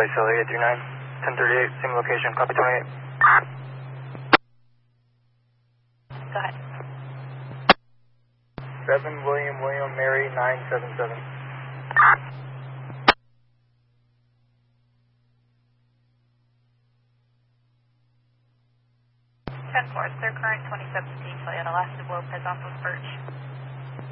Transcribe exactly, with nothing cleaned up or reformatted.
Charlie Sully eight three nine, ten thirty-eight, same location, copy twenty-eight. Go ahead. seven William William Mary nine seven seven. ten four, third current twenty seventeen, Toyota Last of Lopez off of Birch.